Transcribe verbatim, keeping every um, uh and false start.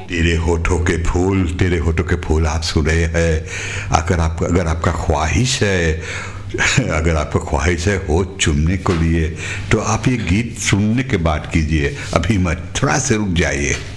तेरे होठों के फूल, तेरे होठों के फूल आप सुन रहे हैं। अगर आप अगर आपका ख्वाहिश है अगर आपका ख्वाहिश है होठ चूमने को लिए, तो आप ये गीत सुनने के बाद कीजिए, अभी मत, थोड़ा से रुक जाइए।